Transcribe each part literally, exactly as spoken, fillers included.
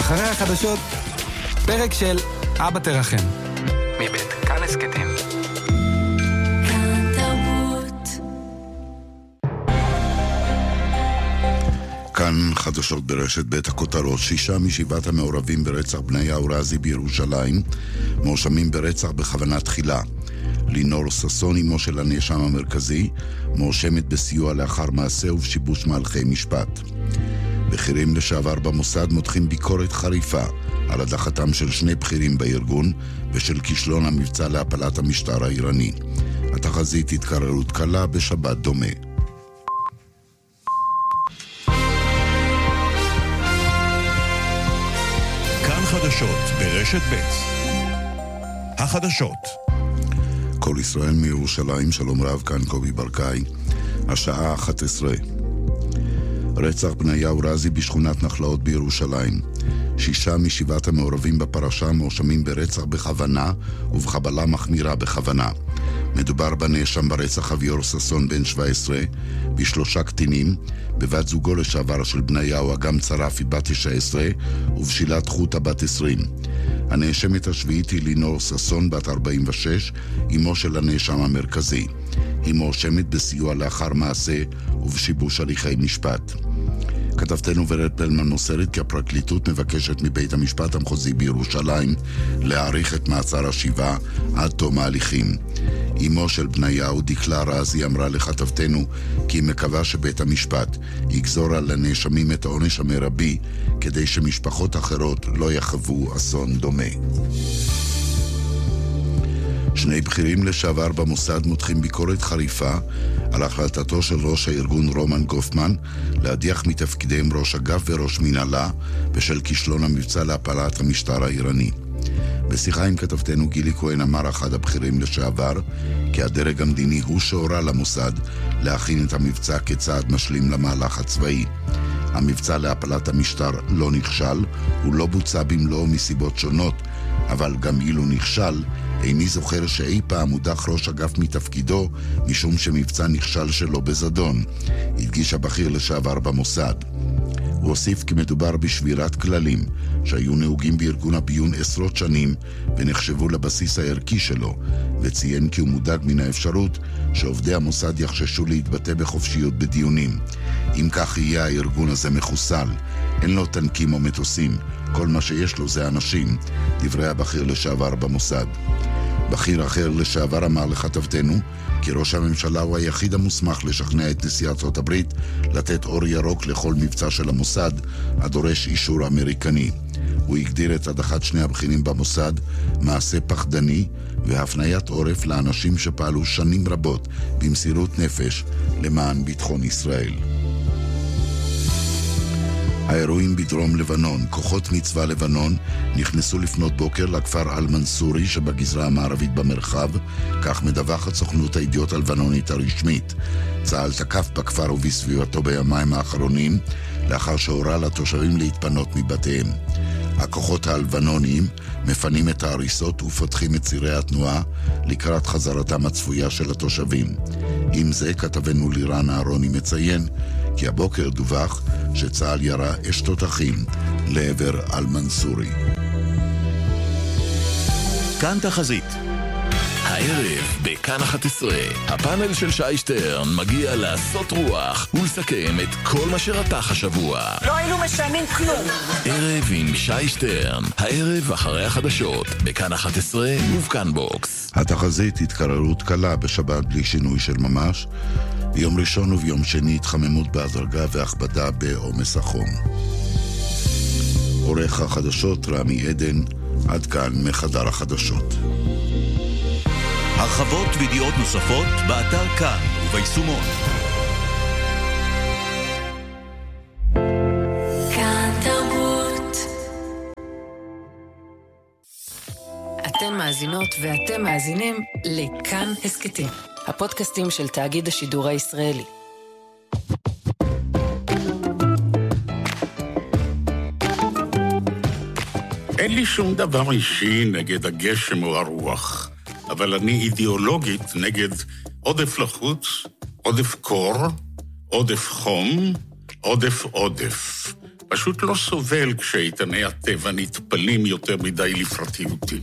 אחרי החדשות, פרק של אבא תרחם, מבית כאן הסכתים. כאן חדשות ברשת בית הכותרות. שישה משבעת המעורבים ברצח בניהו רזי בירושלים מואשמים ברצח בכוונה תחילה. לינור ששון, אמו של הנאשם המרכזי, מואשמת בסיוע לאחר מעשה ובשיבוש מהלכי משפט. בכירים לשעבר במוסד מותחים ביקורת חריפה על הדחתם של שני בכירים בארגון ושל כישלון המבצע להפלת המשטר האיראני. התחזית התקררות קלה בשבת דומה. כאן חדשות ברשת ב'. החדשות. כל ישראל מירושלים, שלום רב, כאן קובי ברקאי. השעה אחת עשרה. רצח בניהו רזי בשכונת נחלאות בירושלים. שישה משבעת המעורבים בפרשה מואשמים ברצח בכוונה ובחבלה מחמירה בכוונה. מדובר בנאשם ברצח אביאור ששון בן שבע עשרה, בשלושה קטינים, בבת זוגו לשעבר של בניהו אגם צרפי בת תשע עשרה ובשילת חוטה בת עשרים. הנאשמת השביעית היא לינור ששון בת ארבעים ושש, אמו של הנאשם המרכזי. היא מואשמת בסיוע לאחר מעשה ובשיבוש הליכי משפט. כתבתנו ורד פלמן מוסרת כי הפרקליטות מבקשת מבית המשפט המחוזי בירושלים להאריך את מעצר השיבה עד תום ההליכים. אמו של בניהו דקלה רזי אמרה לכתבתנו כי היא מקווה שבית המשפט יגזור על הנאשמים את העונש המרבי כדי שמשפחות אחרות לא יחוו אסון דומה. שני בכירים לשעבר במוסד מותחים ביקורת חריפה על החלטתו של ראש הארגון רומן גופמן להדיח מתפקידיהם ראש אגף וראש מנהלה בשל כישלון המבצע להפלת המשטר האיראני. בשיחה עם כתבתנו גילי כהן אמר אחד הבכירים לשעבר כי הדרג המדיני הוא שהורה למוסד להכין את המבצע כצעד משלים למהלך הצבאי. המבצע להפלת המשטר לא נכשל, הוא לא בוצע במלואו מסיבות שונות, אבל גם אילו נכשל, איני זוכר שאי פעם הודח ראש אגף מתפקידו משום שמבצע נכשל שלו בזדון, הדגיש הבכיר לשעבר במוסד. הוא הוסיף כי מדובר בשבירת כללים שהיו נהוגים בארגון הביון עשרות שנים ונחשבו לבסיס הערכי שלו, וציין כי הוא מודאג מן האפשרות שעובדי המוסד יחששו להתבטא בחופשיות בדיונים. אם כך יהיה הארגון הזה מחוסל, אין לו טנקים או מטוסים, כל מה שיש לו זה אנשים, דברי הבכיר לשעבר במוסד. בכיר אחר לשעבר אמר לכתבתנו כי ראש הממשלה הוא היחיד המוסמך לשכנע את נשיא ארצות הברית לתת אור ירוק לכל מבצע של המוסד הדורש אישור אמריקני. הוא הגדיר את הדחת שני הבכירים במוסד מעשה פחדני והפניית עורף לאנשים שפעלו שנים רבות במסירות נפש למען ביטחון ישראל. האירועים בדרום לבנון. כוחות מצבא לבנון נכנסו לפנות בוקר לכפר אל-מנסורי שבגזרה המערבית במרחב, כך מדווחת סוכנות הידיעות הלבנונית הרשמית. צה"ל תקף בכפר ובסביבתו ביומיים האחרונים, לאחר שהורה לתושבים להתפנות מבתיהם. הכוחות הלבנוניים מפנים את ההריסות ופותחים את צירי התנועה לקראת חזרתם הצפויה של התושבים. עם זה כתבנו לירן אהרוני מציין כי הבוקר דווח שצה"ל ירה אש תותחים לעבר אל-מנסורי. כאן תחזית. הערב בכאן אחת עשרה, הפאנל של שי שטרן מגיע לעשות רוח ולסכם את כל מה שרתח השבוע. לא היינו משנים כלום. ערב עם שי שטרן, הערב אחרי החדשות, בכאן אחת עשרה ובכאן בוקס. התחזית התקררות קלה בשבת בלי שינוי של ממש. ביום ראשון וביום שני התחממות בהדרגה והכבדה בעומס החום. עורך החדשות רמי עדן, עד כאן מחדר החדשות. הרחבות וידיעות נוספות באתר כאן וביישומון. כאן תרבות. אתן מאזינות ואתם מאזינים לכאן הסכתים, הפודקאסטים של תאגיד השידור הישראלי. אין לי שום דבר אישי נגד הגשם או הרוח, אבל אני אידיאולוגית נגד עודף לחוץ, עודף קור, עודף חום, עודף עודף. פשוט לא סובל כשאיתני הטבע נטפלים יותר מדי לפרטיותי.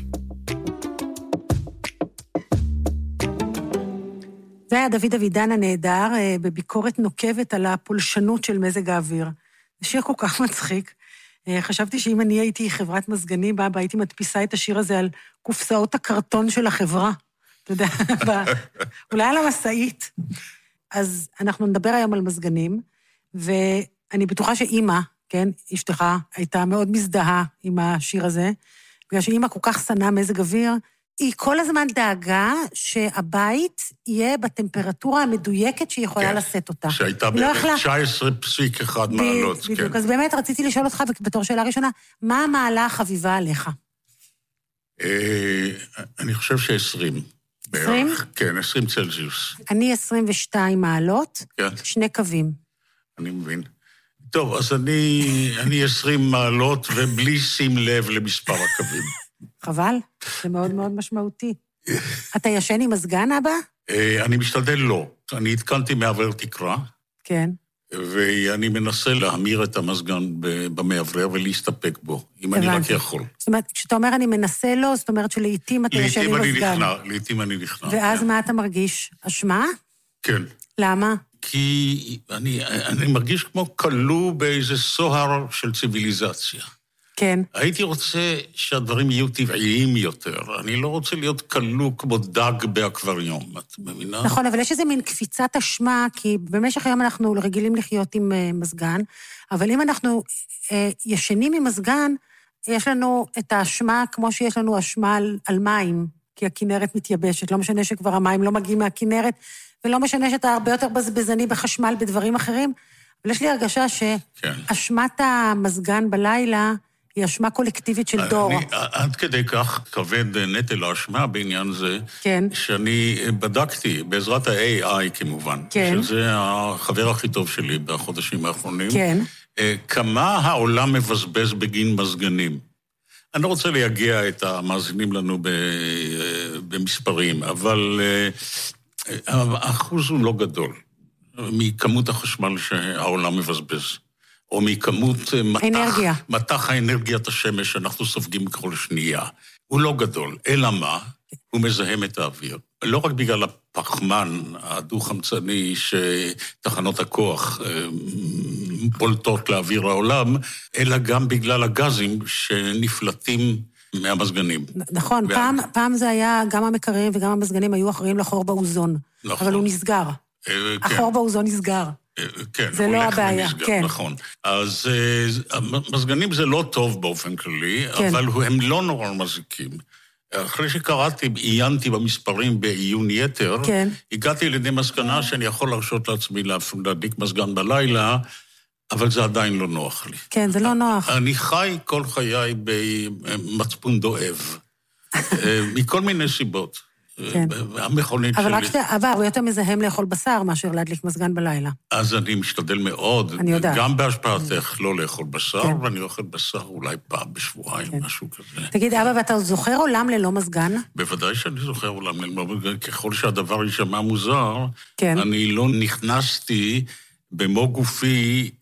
זה היה דוד אבידן הנהדר, בביקורת נוקבת על הפולשנות של מזג האוויר. זה שיר כל כך מצחיק. חשבתי שאם אני הייתי חברת מזגנים, באבא, הייתי מדפיסה את השיר הזה על קופסאות הקרטון של החברה. אתה יודע, אולי על המסעית. אז אנחנו נדבר היום על מזגנים, ואני בטוחה שאימא, כן, אשתך, הייתה מאוד מזדהה עם השיר הזה, בגלל שאימא כל כך שנאה מזג אוויר, היא כל הזמן דאגה שהבית יהיה בטמפרטורה המדויקת שהיא יכולה לשאת אותה. שהייתה בערך תשע עשרה פסיק אחד מעלות. בדיוק, אז באמת רציתי לשאול אותך בתור שאלה ראשונה, מה המעלה החביבה עליך? אני חושב ש-עשרים. עשרים? כן, עשרים צלזיוס. אני עשרים ושתיים מעלות, שני קווים. אני מבין. טוב, אז אני עשרים מעלות ובלי שים לב למספר הקווים. חבל, זה מאוד מאוד משמעותי. אתה ישן עם מזגן, אבא? אני משתדל לא. אני התקנתי מעבר תקרה. כן. ואני מנסה להמיר את המזגן במעבר ולהסתפק בו, אם אני רק יכול. זאת אומרת, כשאתה אומר אני מנסה לו, זאת אומרת שלעיתים אתה ישן עם מזגן. לעיתים אני נכנע. ואז מה אתה מרגיש? אשמה? כן. למה? כי אני, אני מרגיש כמו כלוא באיזה סוהר של ציוויליזציה. כן. הייתי רוצה שהדברים יהיו טבעיים יותר. אני לא רוצה להיות כלוא כמו דג באקווריום, את מבינה? נכון, אבל יש איזה מין קפיצת אשמה, כי במשך היום אנחנו רגילים לחיות עם uh, מזגן, אבל אם אנחנו uh, ישנים עם מזגן, יש לנו את האשמה כמו שיש לנו אשמה על, על מים, כי הכינרת מתייבשת. לא משנה שכבר המים לא מגיעים מהכינרת, ולא משנה שאתה הרבה יותר בזבזני בחשמל בדברים אחרים, אבל יש לי הרגשה שאשמת המזגן בלילה היא אשמה קולקטיבית של דור. אני, עד כדי כך כבד נטל האשמה בעניין זה, כן. שאני בדקתי, בעזרת ה-איי איי כמובן, כן. שזה החבר הכי טוב שלי בחודשים האחרונים, כן. כמה העולם מבזבז בגין מזגנים. אני לא רוצה להגיע את המאזינים לנו במספרים, אבל האחוז הוא לא גדול, מכמות החשמל שהעולם מבזבז. או מכמות מתח, מתח האנרגיית השמש שאנחנו סופגים כל שנייה. הוא לא גדול, אלא מה? הוא מזהם את האוויר. לא רק בגלל הפחמן הדו-חמצני שתחנות הכוח פולטות לאוויר העולם, אלא גם בגלל הגזים שנפלטים מהמזגנים. נכון, וה... פעם, פעם זה היה, גם המקררים וגם המזגנים היו אחראים לחור באוזון, נכון. אבל הוא נסגר. כן. החור באוזון נסגר. כן, זה לא הבעיה, ומסגר, כן. נכון. אז מזגנים זה לא טוב באופן כללי, כן. אבל הם לא נורא מזיקים. אחרי שקראתי, עיינתי במספרים בעיון יתר, כן. הגעתי לידי מסקנה שאני יכול להרשות לעצמי להדליק מזגן בלילה, אבל זה עדיין לא נוח לי. כן, זה לא נוח. אני חי כל חיי במצפון דואב, מכל מיני סיבות. כן. המכונית שלי. אבל רק שאתה, אבל הוא יותר מזהם לאכול בשר מאשר להדליק מזגן בלילה. אז אני משתדל מאוד. אני יודעת. גם בהשפעתך לא לאכול בשר, כן. ואני אוכל בשר אולי פעם בשבועיים, כן. משהו כזה. תגיד, אבא, ואתה זוכר עולם ללא מזגן? בוודאי שאני זוכר עולם ללא מזגן, ככל שהדבר יישמע מוזר, כן. אני לא נכנסתי במו גופי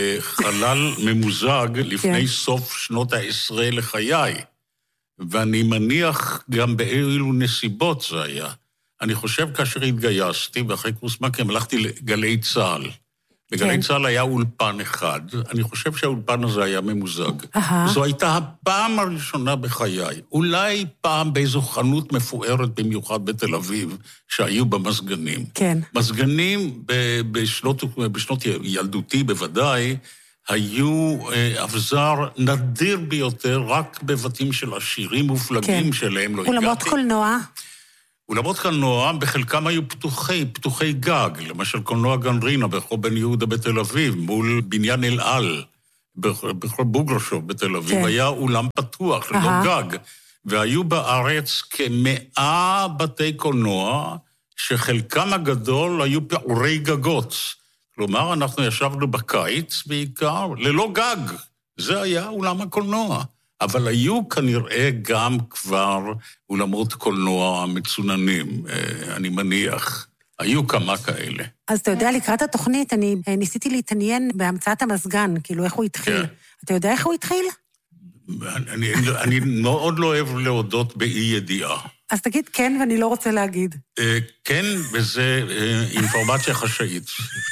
לחלל ממוזג לפני כן. סוף שנות העשרה לחיי. ואני מניח גם באילו נסיבות זה היה. אני חושב כאשר התגייסתי, ואחרי קורס מ"כים הלכתי לגלי צה"ל. בגלי כן. צה"ל היה אולפן אחד, אני חושב שהאולפן הזה היה ממוזג. Aha. זו הייתה הפעם הראשונה בחיי, אולי פעם באיזו חנות מפוארת במיוחד בתל אביב, שהיו במזגנים. כן. מזגנים בשנות, בשנות ילדותי בוודאי, היו אבזר נדיר ביותר, רק בבתים של עשירים מופלגים כן. שלהם לא הגעתי. אולמות קולנוע? אולמות קולנוע, בחלקם היו פתוחי, פתוחי גג, למשל קולנוע גנרינה ברחוב בן יהודה בתל אביב, מול בניין אל על, ברחוב בוגרשוב בתל אביב, כן. היה אולם פתוח, ללא גג, והיו בארץ כמאה בתי קולנוע, שחלקם הגדול היו פעורי גגות. כלומר, אנחנו ישבנו בקיץ בעיקר, ללא גג. זה היה אולם הקולנוע. אבל היו כנראה גם כבר אולמות קולנוע מצוננים, אני מניח. היו כמה כאלה. אז אתה יודע, לקראת התוכנית, אני ניסיתי להתעניין בהמצאת המזגן, כאילו איך הוא התחיל. אתה יודע איך הוא התחיל? אני, אני מאוד לא אוהב להודות באי ידיעה. אז תגיד כן, ואני לא רוצה להגיד. כן, וזה אינפורמציה חשאית.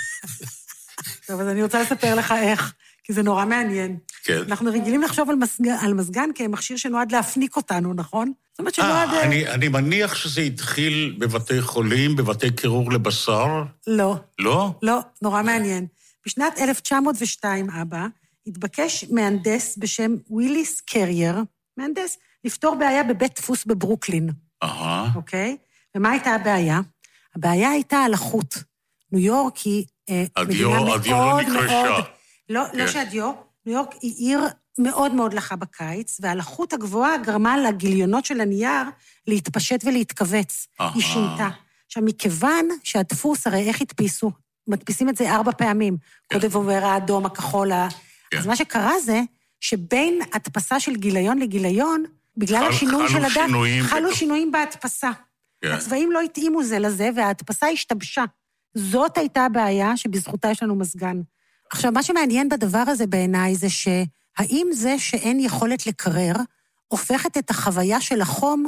טוב, אז אני רוצה לספר לך איך, כי זה נורא מעניין. כן. אנחנו רגילים לחשוב על מזגן, על מזגן כמכשיר שנועד להפניק אותנו, נכון? זאת אומרת שנועד... אה, אני, אני מניח שזה התחיל בבתי חולים, בבתי קירור לבשר. לא. לא? לא, נורא מעניין. בשנת אלף תשע מאות ושתיים, אבא, התבקש מהנדס בשם וויליס קרייר, מהנדס, לפתור בעיה בבית דפוס בברוקלין. אהה. אוקיי? ומה הייתה הבעיה? הבעיה הייתה על החוט. ניו יורק היא מדינה מאוד מאוד... לא, לא שהדיו, ניו יורק היא עיר מאוד מאוד לחה בקיץ, והלחות הגבוהה גרמה לגיליונות של הנייר להתפשט ולהתכווץ. היא שינתה. עכשיו, מכיוון שהדפוס, הרי איך הדפיסו? מדפיסים את זה ארבע פעמים. קודם עובר האדום, הכחול, אז מה שקרה זה, שבין הדפסה של גיליון לגיליון, בגלל השינוי של הדף, חלו שינויים בהדפסה. הצבעים לא התאימו זה לזה, וההדפסה השתבשה. זאת הייתה הבעיה שבזכותה יש לנו מזגן. עכשיו, מה שמעניין בדבר הזה בעיניי זה שהאם זה שאין יכולת לקרר, הופכת את החוויה של החום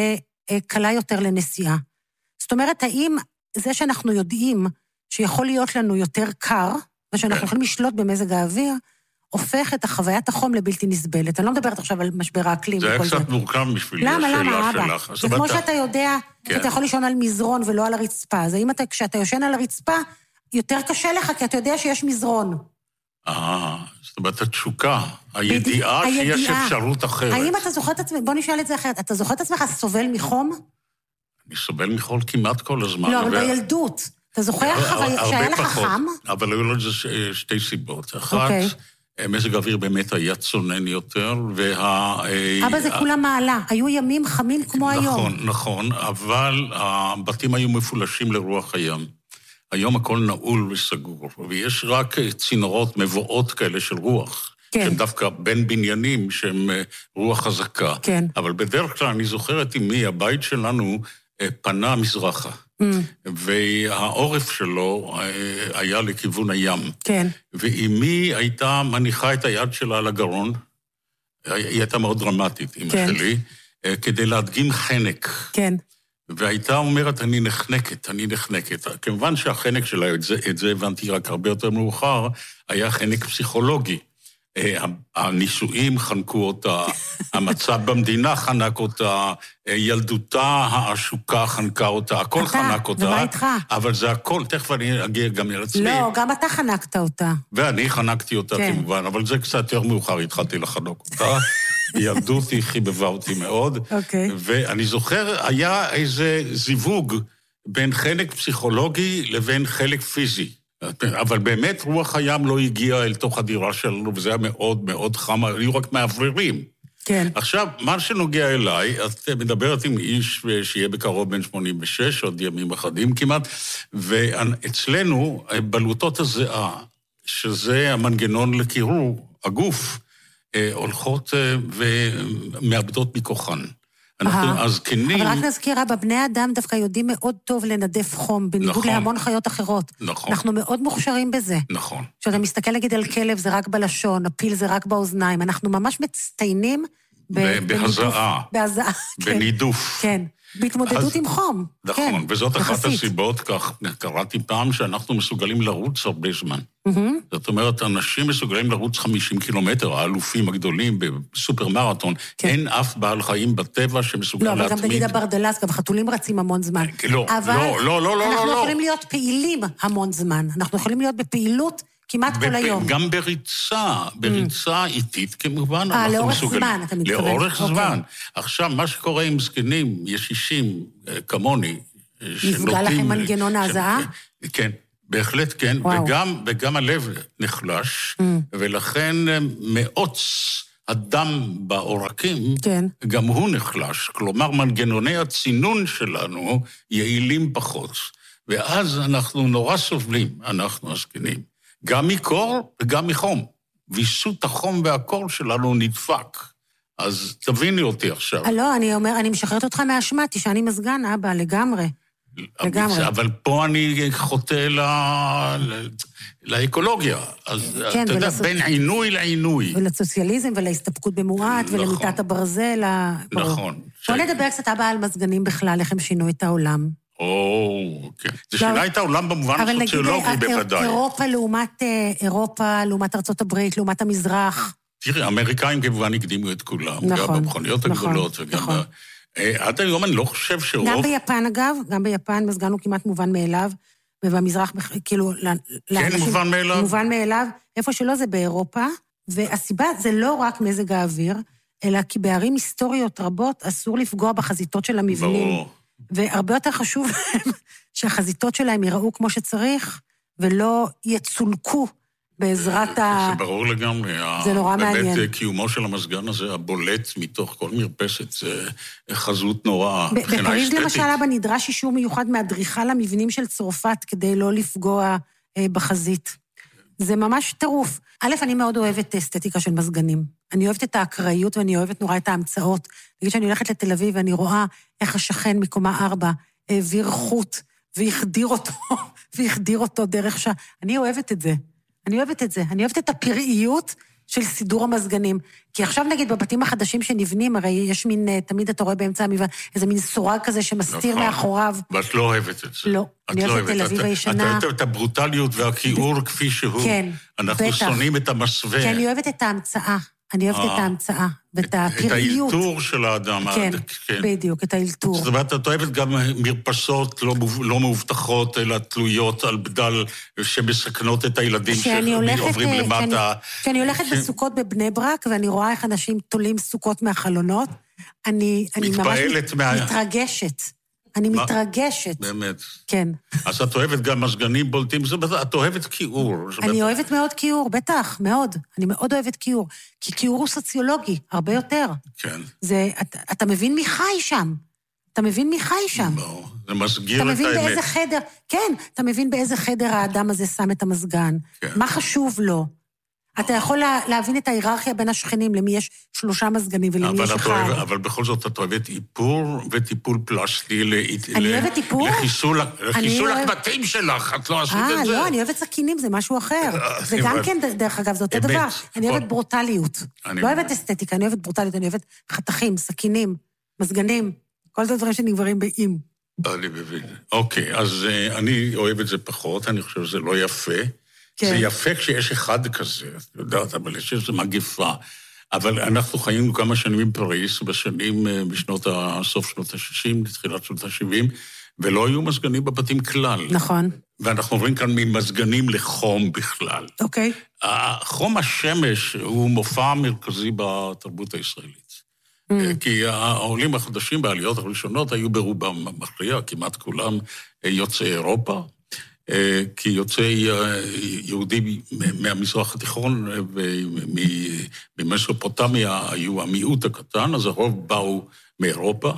לקלה יותר לנסיעה. זאת אומרת, האם זה שאנחנו יודעים שיכול להיות לנו יותר קר, ושאנחנו יכולים לשלוט במזג האוויר, הופך את החוויית החום לבלתי נסבלת. אני לא מדברת עכשיו על משבר האקלים. זה היה קצת מורכב בשבילי, למה, למה, אבא? זה כמו שאתה יודע, שאתה יכול לישון על מזרון ולא על הרצפה. אז האם אתה, כשאתה יושן על הרצפה, יותר קשה לך, כי אתה יודע שיש מזרון. אה, זאת אומרת, התשוקה, הידיעה שיש אפשרות אחרת. האם אתה זוכר את עצמך, בוא נשאל את זה אחרת, אתה זוכר את עצמך סובל מחום? אני סובל מחול כמעט כל הזמן. לא, אבל בילדות. אתה זוכר שהיה לך חם? אבל היו לזה שתי סיבות. אחת, מזג האוויר באמת היה צונן יותר, וה... אבא, זה כולה מעלה. היו ימים חמים כמו היום. נכון, נכון, אבל הבתים היו מפולשים לרוח הים. היום הכל נעול וסגור, ויש רק צינורות מבואות כאלה של רוח, שהם דווקא בין בניינים שהם רוח חזקה. אבל בדרך כלל אני זוכרת עם מי, הבית שלנו פנה מזרחה. והעורף שלו היה לכיוון הים. כן. ואימי הייתה מניחה את היד שלה על הגרון, היא הייתה מאוד דרמטית, אמא שלי, כדי להדגים חנק. כן. והייתה אומרת, אני נחנקת, אני נחנקת. כמובן שהחנק שלה, את זה, את זה הבנתי רק הרבה יותר מאוחר, היה חנק פסיכולוגי. הנישואים חנקו אותה, המצב במדינה חנק אותה, ילדותה העשוקה חנקה אותה, הכל חנק אותה. ומה איתך? אבל זה הכל, תכף אני אגיע גם אל עצמי. לא, גם אתה חנקת אותה. ואני חנקתי אותה כמובן, אבל זה קצת יותר מאוחר, התחלתי לחנוק אותה. ילדות היא חיבבה אותי מאוד. ואני זוכר, היה איזה זיווג בין חלק פסיכולוגי לבין חלק פיזי. אבל באמת רוח הים לא הגיעה אל תוך הדירה שלנו, וזה היה מאוד מאוד חם, היו רק מאווררים. כן. עכשיו, מה שנוגע אליי, את מדברת עם איש שיהיה בקרוב בין שמונים ושש, עוד ימים אחדים כמעט, ואצלנו בלוטות הזיעה, שזה המנגנון לקירור, הגוף, הולכות ומאבדות מכוחן. אנחנו הזקנים... אבל רק נזכיר, אבא, בני האדם דווקא יודעים מאוד טוב לנדף חום, בניגוד להמון חיות אחרות. נכון. אנחנו מאוד מוכשרים בזה. נכון. כשאתה מסתכל להגיד על כלב, זה רק בלשון, הפיל זה רק באוזניים. אנחנו ממש מצטיינים... בהזעה. בהזעה. בנידוף. כן. בהתמודדות עם חום. נכון, וזאת אחת הסיבות, כך קראתי פעם, שאנחנו מסוגלים לרוץ הרבה זמן. זאת אומרת, אנשים מסוגלים לרוץ חמישים קילומטר, האלופים הגדולים בסופר מרתון, אין אף בעל חיים בטבע שמסוגל להתמיד. לא, אבל גם תגיד הברדלס, גם חתולים רצים המון זמן. לא, לא, לא, לא, לא. אנחנו יכולים להיות פעילים המון זמן. אנחנו יכולים להיות בפעילות כמעט כל היום. גם בריצה, בריצה איטית כמובן. אה, לאורך זמן, אתה מתכוון. לאורך זמן. עכשיו, מה שקורה עם זקנים, ישישים כמוני, נפגע לכם מנגנון ההזעה? כן, בהחלט כן, וגם, וגם הלב נחלש, ולכן מאוץ הדם בעורקים, כן. גם הוא נחלש. כלומר, מנגנוני הצינון שלנו יעילים פחות, ואז אנחנו נורא סובלים, אנחנו הזקנים. גם מקור וגם מחום. ויסות החום והקור שלנו נדפק. אז תביני אותי עכשיו. לא, אני אומר, אני משחררת אותך מהאשמה, תשעני מזגן, אבא, לגמרי. לגמרי. אבל פה אני חוטא לאקולוגיה. אז אתה יודע, בין עינוי לעינוי. ולסוציאליזם ולהסתפקות במועט, ולמיטת הברזל. נכון. בוא נדבר קצת אבא על מזגנים בכלל, איך הם שינו את העולם. או, כן. זה שינה את העולם במובן הסוציולוגי בוודאי. אירופה לעומת אירופה, לעומת ארצות הברית, לעומת המזרח. תראי, האמריקאים כמובן הקדימו את כולם. נכון. גם במכוניות הגדולות וגם... עד היום אני לא חושב שרוב... גם ביפן אגב, גם ביפן מזגן הוא כמעט מובן מאליו, ובמזרח כאילו... כן, מובן מאליו. מובן מאליו, איפה שלא זה באירופה, והסיבה זה לא רק מזג האוויר, אלא כי בערים היסטוריות רבות אסור לפגוע בחזיתות של המבנים. ברור. והרבה יותר חשוב להם שהחזיתות שלהם יראו כמו שצריך, ולא יצולקו בעזרת ה... זה ברור לגמרי. זה נורא מעניין. באמת קיומו של המזגן הזה, הבולט מתוך כל מרפסת, זה חזות נורא. בפריז למשל, אבא נדרש אישור מיוחד מהדריכה למבנים של צרפת, כדי לא לפגוע בחזית. זה ממש טירוף. א', אני מאוד אוהבת אסתטיקה של מזגנים. אני אוהבת את האקראיות ואני אוהבת נורא את ההמצאות. נגיד שאני הולכת לתל אביב ואני רואה איך השכן מקומה ארבע העביר חוט והחדיר אותו, והחדיר אותו דרך שעה. אני אוהבת את זה. אני אוהבת את זה. אני אוהבת את הפראיות של סידור המזגנים. כי עכשיו נגיד בבתים החדשים שנבנים, הרי יש מין, תמיד אתה רואה באמצע המבנה, איזה מין סורג כזה שמסתיר מאחוריו. ואת לא אוהבת את זה. לא, אני אוהבת תל אביב הישנה. את אוהבת את הברוטליות והכיעור כפי שהוא. כן, אנחנו שונאים את המסווה. כי אני אוהבת את ההמצאה. אני אוהבת את ההמצאה, ואת הפראיות. את האלתור של האדם. כן, בדיוק, את האלתור. זאת אומרת, את אוהבת גם מרפסות לא מאובטחות, אלא תלויות על בדל שמסכנות את הילדים שעוברים למטה. כשאני הולכת בסוכות בבני ברק, ואני רואה איך אנשים תולים סוכות מהחלונות, אני ממש מתרגשת. אני מתרגשת. באמת. כן. אז את אוהבת גם מזגנים בולטים, את אוהבת כיעור. אני אוהבת מאוד כיעור, בטח, מאוד. אני מאוד אוהבת כיעור. כי כיעור הוא סוציולוגי, הרבה יותר. כן. זה, אתה מבין מי חי שם. אתה מבין מי חי שם. לא, זה מסגיר את האמת. אתה מבין באיזה חדר, כן, אתה מבין באיזה חדר האדם הזה שם את המזגן. מה חשוב לו? אתה יכול להבין את ההיררכיה בין השכנים, למי יש שלושה מזגנים ולמי יש אחד. אבל בכל זאת את אוהבת איפור וטיפול פלסטי אני אוהבת איפור? לחיסול הקבטים שלך, את לא עשית את זה. אה, לא, אני אוהבת סכינים, זה משהו אחר. זה גם כן, דרך אגב, זה אותו דבר. אני אוהבת ברוטליות. לא אוהבת אסתטיקה, אני אוהבת ברוטליות, אני אוהבת חתכים, סכינים, מזגנים, כל זה דברים שנגברים באים. אני מבין. אוקיי, אז אני אוהב את זה פחות, אני חושב שזה לא יפה. זה יפה כשיש אחד כזה, את יודעת, אבל יש איזו מגפה. אבל אנחנו חיינו כמה שנים בפריז, בשנים, בשנות הסוף שנות ה-שישים, לתחילת שנות ה-שבעים, ולא היו מזגנים בבתים כלל. נכון. ואנחנו עוברים כאן ממזגנים לחום בכלל. אוקיי. חום השמש הוא מופע מרכזי בתרבות הישראלית. כי העולים החדשים בעליות הראשונות היו ברובם מכריע, כמעט כולם יוצאי אירופה, כי יוצאי יהודים מהמזרח התיכון וממסופוטמיה היו המיעוט הקטן, אז הרוב באו מאירופה,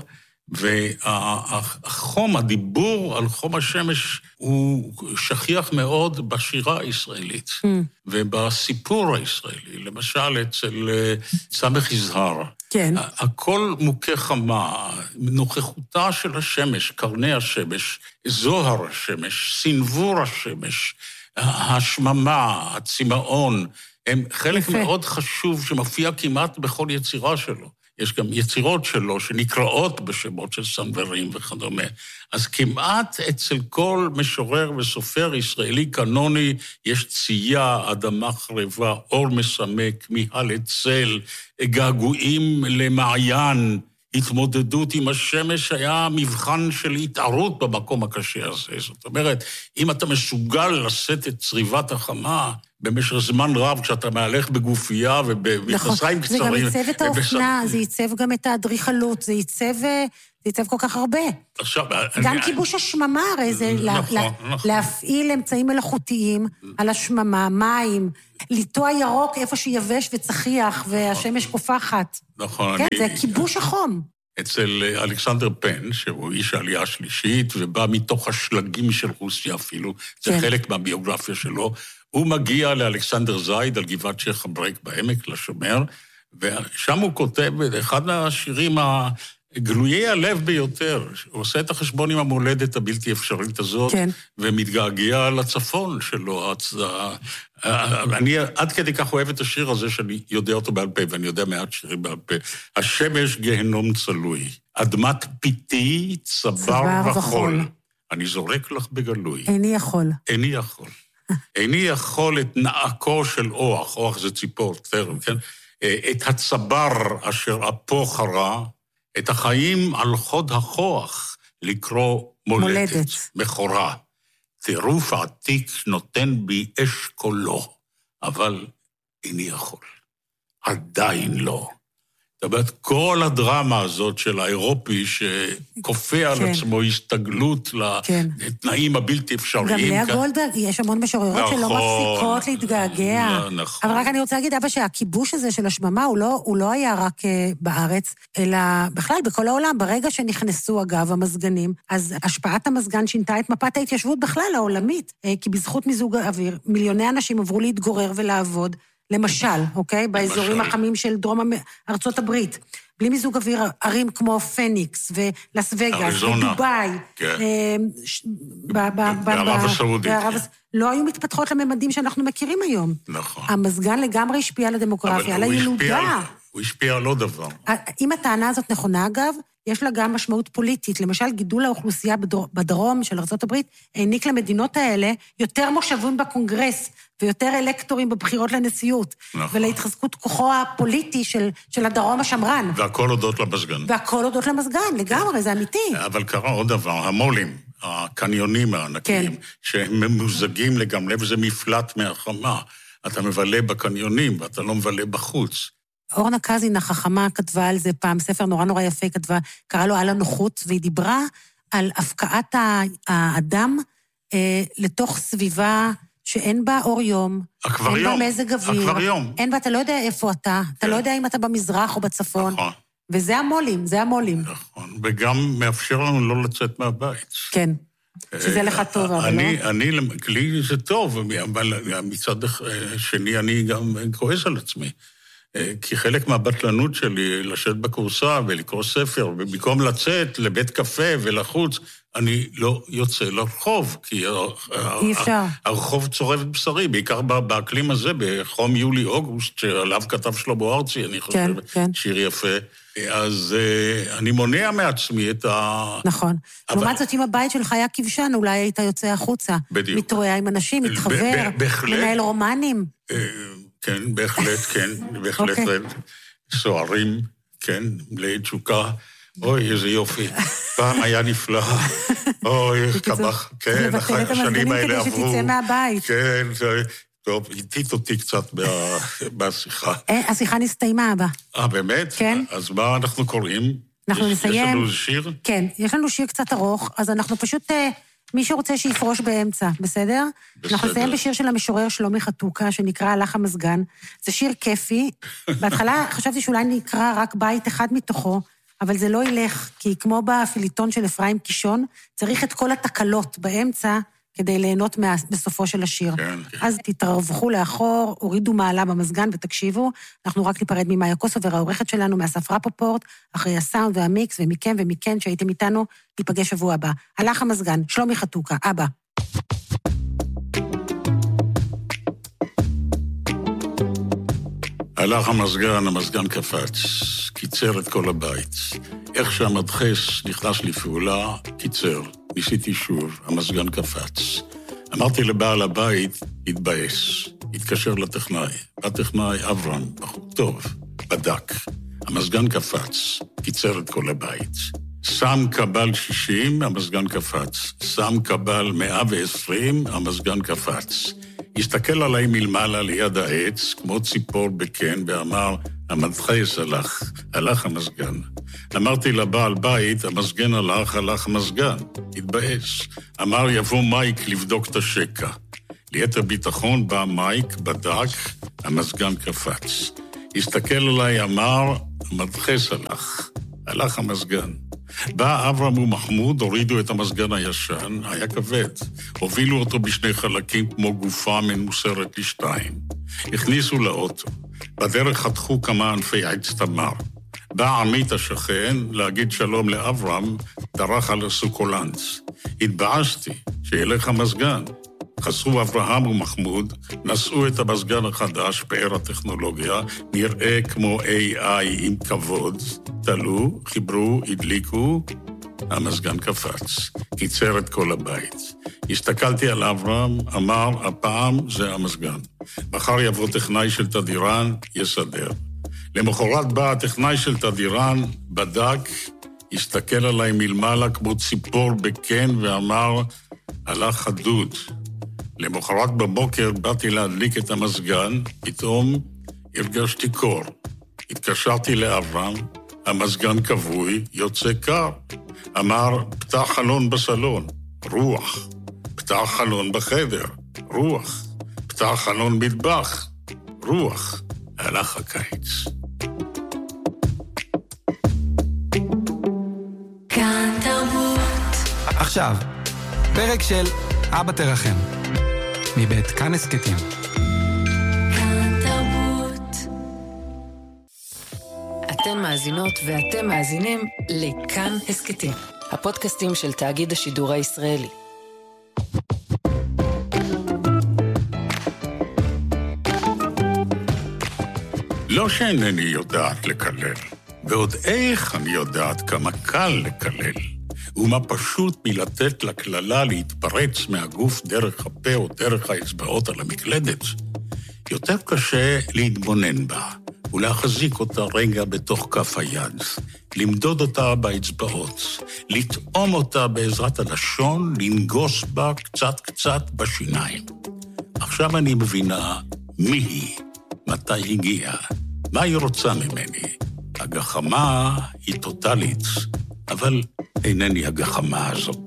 והחום, הדיבור על חום השמש הוא שכיח מאוד בשירה הישראלית, ובסיפור הישראלי, למשל אצל סמך יזהר, כן. הכל מוכה חמה, נוכחותה של השמש, קרני השמש, זוהר השמש, סנבור השמש, השממה, הצמאון, הם חלק יפה. מאוד חשוב שמופיע כמעט בכל יצירה שלו. יש גם יצירות שלו שנקראות בשמות של סנוורים וכדומה. אז כמעט אצל כל משורר וסופר ישראלי קנוני יש צייה, אדמה חרבה, אור מסמק, כמיהה לצל, געגועים למעיין, התמודדות עם השמש היה מבחן של התערות במקום הקשה הזה. זאת אומרת, אם אתה מסוגל לשאת את צריבת החמה במשך זמן רב, כשאתה מהלך בגופייה ובמכנסיים קצרים... זה גם ייצב את האופנה, זה ייצב גם את האדריכלות, זה ייצב, זה ייצב כל כך הרבה. עכשיו... גם כיבוש השממה, הרי זה להפעיל אמצעים מלאכותיים על השממה, מים, לטוע ירוק איפה שיבש וצחיח והשמש קופחת. נכון. כן, זה כיבוש החום. אצל אלכסנדר פן, שהוא איש העלייה השלישית, ובא מתוך השלגים של רוסיה אפילו, זה חלק מהביוגרפיה שלו, הוא מגיע לאלכסנדר זייד על גבעת שייח' אברק בעמק, לשומר, ושם הוא כותב אחד מהשירים גלויי הלב ביותר. הוא עושה את החשבון עם המולדת הבלתי אפשרית הזאת, כן. ומתגעגע לצפון שלו. אני עד כדי כך אוהב את השיר הזה, שאני יודע אותו בעל פה, ואני יודע מעט שירים בעל פה. השמש גהנום צלוי, אדמת פיתי צבר וחול. אני זורק לך בגלוי. איני יכול. איני יכול. איני יכול את נעקו של אוח, אוח זה ציפור, תרם, כן? את הצבר אשר אפו חרה, את החיים על חוד הכוח לקרוא מולדת, מולדת. מכורה. טירוף עתיק נותן בי אש קולו, אבל איני יכול. עדיין לא. זאת אומרת, כל הדרמה הזאת של האירופי שכופה על עצמו הסתגלות לתנאים הבלתי אפשריים. גם לאה גולדברג, יש המון משוררות שלא מפסיקות להתגעגע. אבל רק אני רוצה להגיד, אבא, שהכיבוש הזה של השממה הוא לא היה רק בארץ, אלא בכלל בכל העולם. ברגע שנכנסו, אגב, המזגנים, אז השפעת המזגן שינתה את מפת ההתיישבות בכלל העולמית, כי בזכות מיזוג האוויר, מיליוני אנשים עברו להתגורר ולעבוד, למשל, אוקיי? באזורים החמים של דרום ארצות הברית. בלי מיזוג אוויר, ערים כמו פניקס ולס וגאס ודובאי. בערב הסעודית. לא היו מתפתחות לממדים שאנחנו מכירים היום. נכון. המזגן לגמרי השפיע על הדמוגרפיה, על הילודה. הוא השפיע על עוד דבר. אם הטענה הזאת נכונה, אגב, יש לה גם משמעות פוליטית. למשל, גידול האוכלוסייה בדרום של ארצות הברית העניק למדינות האלה יותר מושבים בקונגרס ויותר אלקטורים בבחירות לנשיאות. נכון. ולהתחזקות כוחו הפוליטי של, של הדרום השמרן. והכל הודות למזגן. והכל הודות למזגן, לגמרי, זה אמיתי. אבל קרה עוד דבר, המולים, הקניונים הענקיים, כן. שהם ממוזגים לגמרי, וזה מפלט מהחמה. אתה מבלה בקניונים ואתה לא מבלה בחוץ. אורנה קזין החכמה כתבה על זה פעם, ספר נורא נורא יפה כתבה, קרא לו על הנוחות, והיא דיברה על הפקעת האדם אה, לתוך סביבה שאין בה אור יום, אקווריום, אין בה מזג אוויר, אקווריום. אין בה, אתה לא יודע איפה אתה, כן. אתה לא יודע אם אתה במזרח או בצפון, נכון. וזה המולים, זה המולים. נכון, וגם מאפשר לנו לא לצאת מהבית. כן, שזה לך טוב, אבל אני, לא. אני, כלי זה טוב, אבל מצד שני אני גם כועס על עצמי. כי חלק מהבטלנות שלי לשבת בקורסה ולקרוא ספר, ובמקום לצאת לבית קפה ולחוץ, אני לא יוצא לרחוב, כי הרחוב צורב את בשרי, בעיקר באקלים הזה, בחום יולי-אוגוסט, שעליו כתב שלמה ארצי, אני חושב, שיר יפה. אז אני מונע מעצמי את ה... נכון. לעומת זאת, אם הבית שלך היה כבשן, אולי היית יוצא החוצה. בדיוק. מתרועע עם אנשים, מתחבר, מנהל רומנים. כן, בהחלט, כן, בהחלט, סוערים, כן, מלאי תשוקה, אוי, איזה יופי, פעם היה נפלא, אוי, כמה, כן, השנים האלה עברו. כדי שתצא מהבית. כן, טוב, איתית אותי קצת בשיחה. השיחה נסתיימה, אבא. אה, באמת? כן. אז מה אנחנו קוראים? אנחנו נסיים. יש לנו שיר? כן, יש לנו שיר קצת ארוך, אז אנחנו פשוט... מי שרוצה שיפרוש באמצע, בסדר? בסדר. אנחנו נסיים בשיר של המשורר שלומי חתוקה, שנקרא הלך המזגן. זה שיר כיפי. בהתחלה חשבתי שאולי נקרא רק בית אחד מתוכו, אבל זה לא ילך, כי כמו בפיליטון של אפרים קישון, צריך את כל התקלות באמצע, כדי ליהנות בסופו של השיר. כן, כן. אז תתרווחו לאחור, הורידו מעלה במזגן ותקשיבו. אנחנו רק ניפרד ממאיה קוסובר, העורכת שלנו, מאסף רפופורט, אחרי הסאונד והמיקס, ומכם ומכן שהייתם איתנו, ניפגש שבוע הבא. הלך המזגן, שלומי חתוקה, אבא. הלך המזגן, המזגן קפץ, קיצר את כל הבית. איך שהמדחס נכנס לפעולה, קיצר. ניסיתי שוב, המזגן קפץ. אמרתי לבעל הבית, התבאס. התקשר לטכנאי. הטכנאי אברהם, בחור טוב, בדק. המזגן קפץ, קיצר את כל הבית. שם קבל שישים, המזגן קפץ. שם קבל מאה ועשרים, המזגן קפץ. הסתכל עליי מלמעלה ליד העץ, כמו ציפור בקן, ואמר, המדחס הלך, הלך המזגן. אמרתי לבעל בית, המזגן הלך, הלך המזגן. התבאס. אמר, יבוא מייק לבדוק את השקע. ליתר ביטחון בא מייק, בדק, המזגן קפץ. הסתכל עליי, אמר, המדחס הלך, הלך המזגן. בא אברהם ומחמוד, הורידו את המזגן הישן, היה כבד. הובילו אותו בשני חלקים כמו גופה מנוסרת לשתיים. הכניסו לאוטו. בדרך חתכו כמה ענפי עץ תמר. בא עמית השכן להגיד שלום לאברהם, דרך על הסוקולנץ. התבאסתי שילך המזגן. חסרו אברהם ומחמוד, נשאו את המזגן החדש, פאר הטכנולוגיה, נראה כמו איי איי עם כבוד, תלו, חיברו, הדליקו, המזגן קפץ, קיצר את כל הבית. הסתכלתי על אברהם, אמר, הפעם זה המזגן. מחר יבוא טכנאי של תדירן, יסדר. למחרת בא הטכנאי של תדירן, בדק, הסתכל עליי מלמעלה כמו ציפור בקן ואמר, הלך חדוד. למחרת בבוקר באתי להדליק את המזגן, פתאום הרגשתי קור. התקשרתי לאברהם, המזגן כבוי, יוצא קר. אמר, פתח חלון בסלון, רוח. פתח חלון בחדר, רוח. פתח חלון מטבח, רוח. הלך הקיץ. כאן תרבות. עכשיו, פרק של אבא תרחם, מבית כאן הסכתים. כאן תרבות. אתן מאזינות ואתם מאזינים לכאן הסכתים, הפודקאסטים של תאגיד השידור הישראלי. לא שאינני יודעת לקלל, ועוד איך אני יודעת כמה קל לקלל, ומה פשוט מלתת לקללה להתפרץ מהגוף דרך הפה או דרך האצבעות על המקלדת. יותר קשה להתבונן בה, ולהחזיק אותה רגע בתוך כף היד, למדוד אותה באצבעות, לטעום אותה בעזרת הלשון, לנגוס בה קצת קצת בשיניים. עכשיו אני מבינה מי היא, מתי הגיעה, מה היא רוצה ממני. הגחמה היא טוטלית, אבל אינני הגחמה הזאת.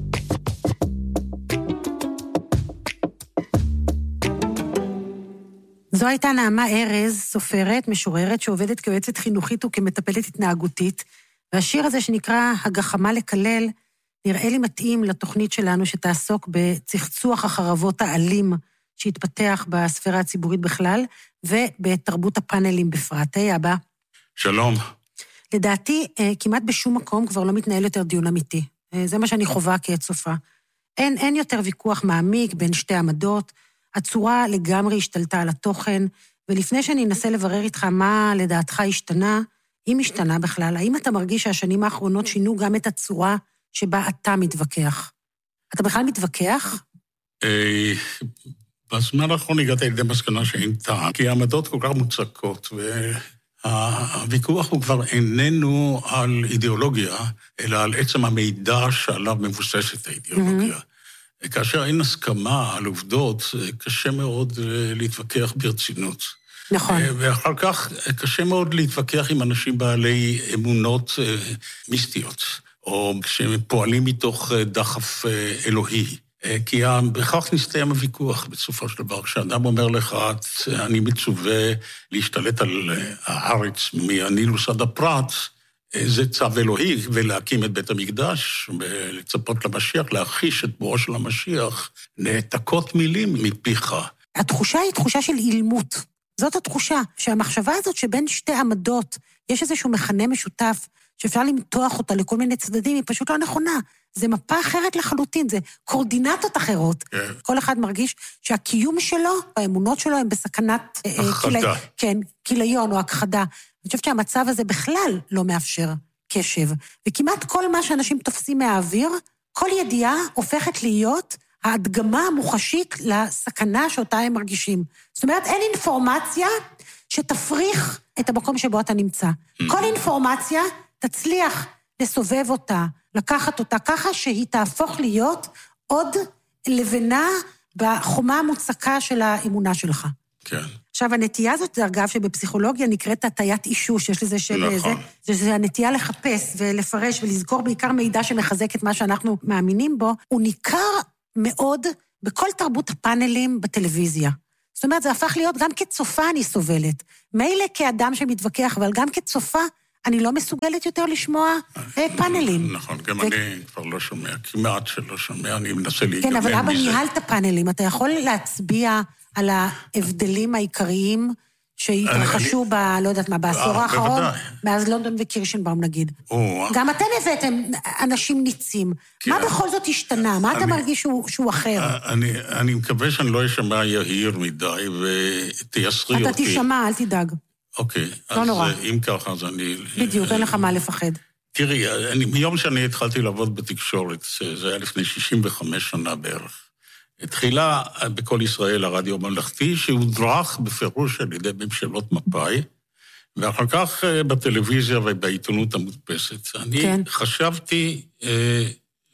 זו הייתה נעמה ארז, סופרת, משוררת, שעובדת כיועצת חינוכית וכמטפלת התנהגותית, והשיר הזה שנקרא הגחמה לקלל, נראה לי מתאים לתוכנית שלנו שתעסוק בצחצוח החרבות האלים שהתפתח בספירה הציבורית בכלל, ובתרבות הפאנלים בפרט. היי אבא. שלום. לדעתי, כמעט בשום מקום כבר לא מתנהל יותר דיון אמיתי. זה מה שאני חובה כצופה. אין, אין יותר ויכוח מעמיק בין שתי עמדות, הצורה לגמרי השתלטה על התוכן, ולפני שאני אנסה לברר איתך מה לדעתך השתנה, אם השתנה בכלל, האם אתה מרגיש שהשנים האחרונות שינו גם את הצורה שבה אתה מתווכח? אתה בכלל מתווכח? בזמן האחרון הגעתי לידי מסקנה שאין טעם, כי העמדות כל כך מוצקות, והוויכוח הוא כבר איננו על אידיאולוגיה, אלא על עצם המידע שעליו מבוססת האידיאולוגיה. Mm-hmm. כאשר אין הסכמה על עובדות, קשה מאוד להתווכח ברצינות. נכון. ואחר כך קשה מאוד להתווכח עם אנשים בעלי אמונות מיסטיות, או כשהם פועלים מתוך דחף אלוהי. כי בכך נסתיים הוויכוח בסופו של דבר. כשאדם אומר לך, אני מצווה להשתלט על הארץ מהנילוס עד הפרת, זה צו אלוהי, ולהקים את בית המקדש, ולצפות למשיח, להחיש את בואו של המשיח, נעתקות מילים מפיך. התחושה היא תחושה של אילמות. זאת התחושה, שהמחשבה הזאת שבין שתי עמדות, יש איזשהו מכנה משותף, שאפשר למתוח אותה לכל מיני צדדים, היא פשוט לא נכונה. זה מפה אחרת לחלוטין, זה קורדינטות אחרות. כן. כל אחד מרגיש שהקיום שלו, האמונות שלו, הם בסכנת... הכחדה. קילי, כן, קיליון או הכחדה. אני חושבת שהמצב הזה בכלל לא מאפשר קשב. וכמעט כל מה שאנשים תופסים מהאוויר, כל ידיעה הופכת להיות ההדגמה המוחשית לסכנה שאותה הם מרגישים. זאת אומרת, אין אינפורמציה שתפריך את המקום שבו אתה נמצא. כל אינפורמציה תצליח לסובב אותה, לקחת אותה ככה שהיא תהפוך להיות עוד לבנה בחומה המוצקה של האמונה שלך. כן. עכשיו, הנטייה הזאת, זה אגב שבפסיכולוגיה נקראת הטיית אישוש, יש לזה שם איזה, נכון. זה, זה הנטייה לחפש ולפרש ולזכור בעיקר מידע שמחזק את מה שאנחנו מאמינים בו, הוא ניכר מאוד בכל תרבות הפאנלים בטלוויזיה. זאת אומרת, זה הפך להיות, גם כצופה אני סובלת. מילא כאדם שמתווכח, אבל גם כצופה, אני לא מסוגלת יותר לשמוע פאנלים. נכון, גם אני כבר לא שומע, כמעט שלא שומע, אני מנסה להיגמר מזה. כן, אבל אבא ניהלת פאנלים, אתה יכול להצביע על ההבדלים העיקריים שהתרחשו ב... לא יודעת מה, בעשור האחרון, מאז לונדון וקירשנבאום נגיד. גם אתם הבאתם אנשים ניצים. מה בכל זאת השתנה? מה אתה מרגיש שהוא אחר? אני מקווה שאני לא אשמע יהיר מדי, ותייסרי אותי. אתה תשמע, אל תדאג. אוקיי. לא נורא. אז אם ככה, אז אני... בדיוק, אין לך מה לפחד. תראי, אני, מיום שאני התחלתי לעבוד בתקשורת, זה היה לפני שישים וחמש שנה בערך. התחילה בכל ישראל הרדיו הממלכתי, שהודרך בפירוש על ידי ממשלות מפא"י, ואחר כך בטלוויזיה ובעיתונות המודפסת. אני כן. חשבתי אה,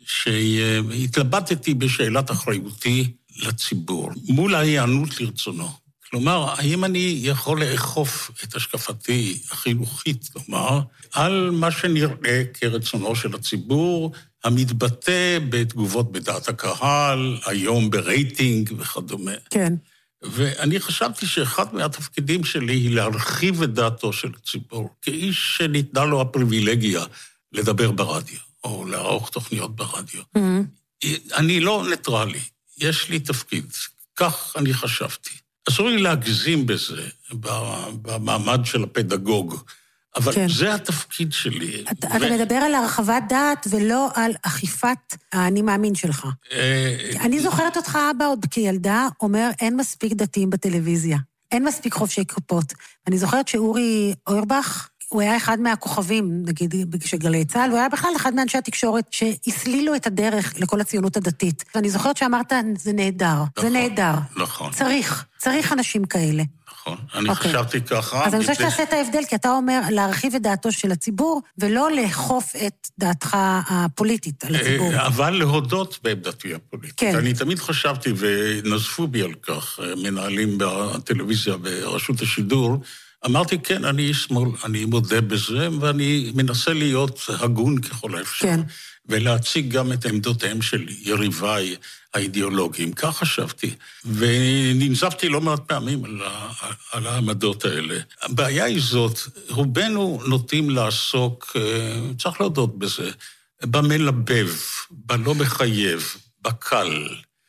שהתלבטתי בשאלת אחריותי לציבור, מול ההיענות לרצונו. כלומר, האם אני יכול לאכוף את השקפתי החינוכית, כלומר, על מה שנראה כרצונו של הציבור, המתבטא בתגובות בדעת הקהל, היום ברייטינג וכדומה. כן. ואני חשבתי שאחד מהתפקידים שלי היא להרחיב את דעתו של הציבור, כאיש שניתנה לו הפריבילגיה לדבר ברדיו, או לערוך תוכניות ברדיו. Mm-hmm. אני לא ניטרלי, יש לי תפקיד, כך אני חשבתי. אסור לי להגזים בזה, במעמד של הפדגוג, אבל כן. זה התפקיד שלי. אתה, ו... אתה מדבר על הרחבת דעת ולא על אכיפת האני מאמין שלך. אני זוכרת אותך, אבא, עוד כילדה, אומר, אין מספיק דתיים בטלוויזיה. אין מספיק חובשי כפות. אני זוכרת שאורי אוירבך, הוא היה אחד מהכוכבים, נגיד, של גלי צה"ל, הוא היה בכלל אחד מאנשי התקשורת שהסלילו את הדרך לכל הציונות הדתית. ואני זוכרת שאמרת, זה נהדר, נכון, זה נהדר. נכון. צריך, צריך אנשים כאלה. נכון, אני okay. חשבתי ככה. אז אני חושבת שתעשה את ההבדל, כי אתה אומר להרחיב את דעתו של הציבור, ולא לאכוף את דעתך הפוליטית על הציבור. אבל להודות בעמדתי הפוליטית. כן. אני תמיד חשבתי, ונזפו בי על כך, מנהלים בטלוויזיה ברשות השידור, אמרתי, כן, אני איש שמאל, אני מודה בזה, ואני מנסה להיות הגון ככל האפשר. כן. ולהציג גם את עמדותיהם של יריביי האידיאולוגיים. כך חשבתי. וננזפתי לא מעט פעמים על, ה, על העמדות האלה. הבעיה היא זאת, רובנו נוטים לעסוק, צריך להודות בזה, במלבב, בלא מחייב, בקל.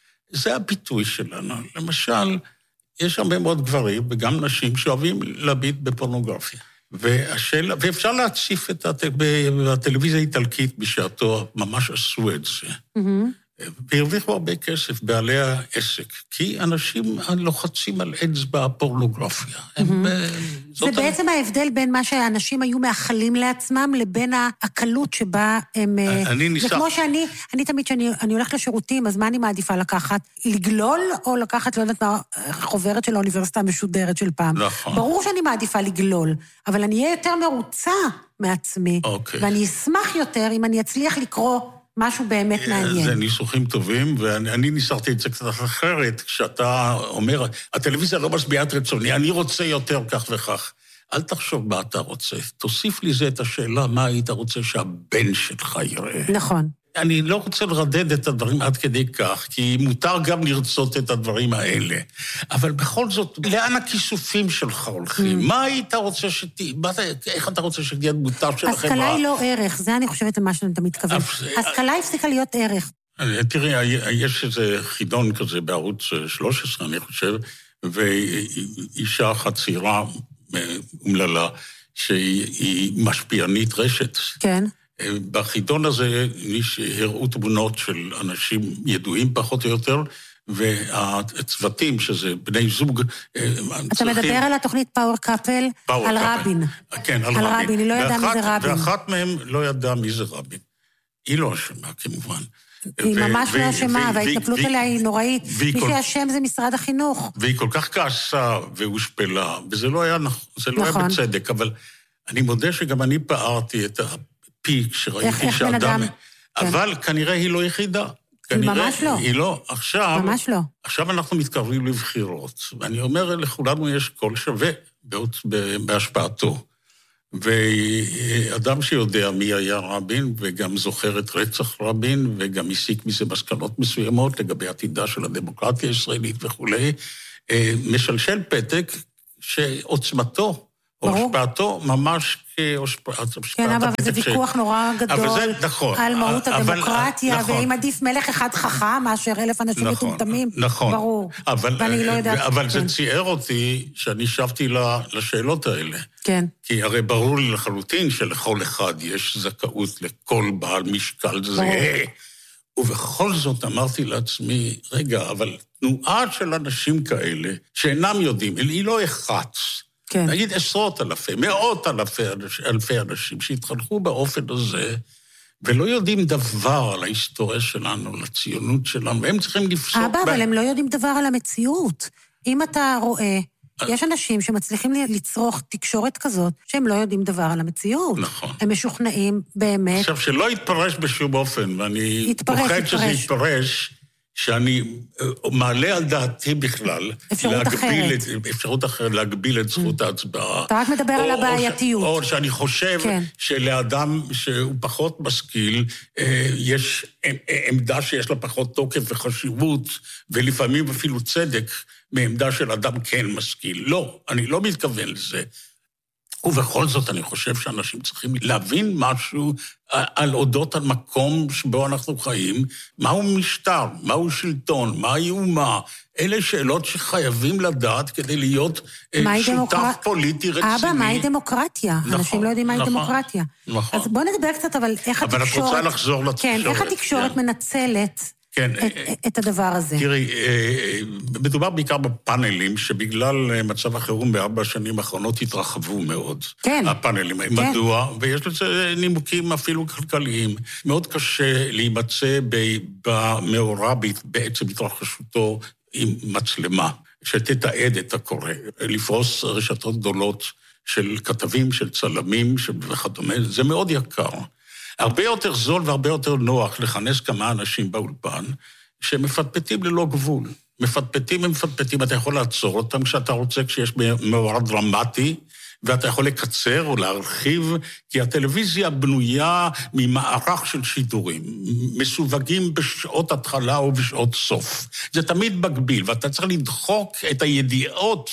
זה הביטוי שלנו. למשל, יש הרבה מאוד גברים וגם נשים שאוהבים להביט בפורנוגרפיה. והשאלה, ואפשר להציף את הט... בטלוויזיה האיטלקית בשעתו, ממש עשו את זה. Mm-hmm. והרוויחו הרבה כסף בעלי העסק, כי אנשים לוחצים על אצבע הפורנוגרפיה. Mm-hmm. הם, זה בעצם ה... ההבדל בין מה שהאנשים היו מאחלים לעצמם, לבין הקלות שבה הם... אני ניסח... זה כמו שאני, אני תמיד שאני אני הולכת לשירותים, אז מה אני מעדיפה לקחת? לגלול או לקחת, לא יודעת מה, חוברת של האוניברסיטה המשודרת של פעם? נכון. ברור שאני מעדיפה לגלול, אבל אני אהיה יותר מרוצה מעצמי, אוקיי. ואני אשמח יותר אם אני אצליח לקרוא משהו באמת מעניין. זה ניסוחים טובים, ואני ניסחתי את זה קצת אחרת, כשאתה אומר, הטלוויזיה לא משביעה את רצוני, אני רוצה יותר כך וכך. אל תחשוב מה אתה רוצה. תוסיף לי זה את השאלה, מה היית רוצה שהבן שלך יראה. נכון. אני לא רוצה לרדד את הדברים עד כדי כך, כי מותר גם לרצות את הדברים האלה. אבל בכל זאת, לאן הכיסופים שלך הולכים? מה היית רוצה שתהיה? איך אתה רוצה שתהיה דמותה של החברה? השכלה היא לא ערך, זה אני חושבת מה שאתה מתכוון. השכלה הפסיקה להיות ערך. תראי, יש איזה חידון כזה בערוץ שלוש עשרה, אני חושב, ואישה אחת צעירה אומללה, שהיא משפיענית רשת. כן. בחידון הזה הראו תמונות של אנשים ידועים פחות או יותר, והצוותים, שזה בני זוג... אתה מדבר על התוכנית פאוור קאפל, על רבין. כן, על רבין. היא לא ידעה מי זה רבין. ואחת מהם לא ידעה מי זה רבין. היא לא אשמה, כמובן. היא ממש לא אשמה, וההתנפלות עליה היא נוראית. מי שאשם זה משרד החינוך. והיא כל כך כעסה והושפלה, וזה לא היה בצדק, אבל אני מודה שגם אני פערתי את ה... פיק שראיתי שאדם... אבל כנראה היא לא יחידה. היא ממש לא. היא לא. עכשיו... ממש לא. עכשיו אנחנו מתקרבים לבחירות, ואני אומר, לכולנו יש קול שווה בהשפעתו. ואדם שיודע מי היה רבין, וגם זוכר את רצח רבין, וגם הסיק מזה מסקנות מסוימות לגבי עתידה של הדמוקרטיה הישראלית וכו', משלשל פתק שעוצמתו השפעתו ממש כהשפעת... כן, אבל זה ויכוח נורא גדול על מהות הדמוקרטיה, ואם עדיף מלך אחד חכם, מאשר אלף אנשים מטומטמים, ברור. ואני לא יודעת... אבל זה ציער אותי שאני שבתי לשאלות האלה. כן. כי הרי ברור לי לחלוטין שלכל אחד יש זכאות לכל בעל משקל זה. ובכל זאת אמרתי לעצמי, רגע, אבל תנועה של אנשים כאלה, שאינם יודעים, היא לא אחת, כן. נגיד עשרות אלפי, מאות אלפי, אלפי אנשים שהתחנכו באופן הזה, ולא יודעים דבר על ההיסטוריה שלנו, על הציונות שלנו, והם צריכים לפסוק... אבא, אבל הם לא יודעים דבר על המציאות. אם אתה רואה, יש אנשים שמצליחים לצרוך תקשורת כזאת, שהם לא יודעים דבר על המציאות. נכון. הם משוכנעים באמת... עכשיו, שלא יתפרש בשום אופן, ואני פוחד שזה יתפרש, שאני מעלה על דעתי בכלל, אפשרות אחרת. אפשרות אחרת, להגביל את זכות ההצבעה. אתה רק מדבר על הבעייתיות. או שאני חושב שלאדם שהוא פחות משכיל, יש עמדה שיש לה פחות תוקף וחשיבות, ולפעמים אפילו צדק, מעמדה של אדם כן משכיל. לא, אני לא מתכוון לזה. ובכל זאת אני חושב שאנשים צריכים להבין משהו על אודות המקום שבו אנחנו חיים, מהו משטר, מהו שלטון, מהי אומה. אלה שאלות שחייבים לדעת כדי להיות שותף פוליטי רציני. אבא, מהי דמוקרטיה? נכון, אנשים לא יודעים מהי נכון, דמוקרטיה. נכון. אז בואו נדבר קצת, אבל איך אבל התקשורת... אבל את רוצה לחזור לתקשורת. כן, איך התקשורת כן. מנצלת... כן. את, את הדבר הזה. תראי, מדובר בעיקר בפאנלים, שבגלל מצב החירום בארבע השנים האחרונות התרחבו מאוד. כן. הפאנלים. כן. מדוע? ויש לזה נימוקים אפילו כלכליים. מאוד קשה להימצא במאורע בעצם התרחשותו עם מצלמה, שתתעד את הקורא. לפרוס רשתות גדולות של כתבים, של צלמים וכדומה, זה מאוד יקר. הרבה יותר זול והרבה יותר נוח לכנס כמה אנשים באולפן, שמפטפטים ללא גבול. מפטפטים ומפטפטים, אתה יכול לעצור אותם כשאתה רוצה, כשיש מאורע דרמטי, ואתה יכול לקצר או להרחיב, כי הטלוויזיה בנויה ממערך של שידורים, מסווגים בשעות התחלה או בשעות סוף. זה תמיד מגביל, ואתה צריך לדחוק את הידיעות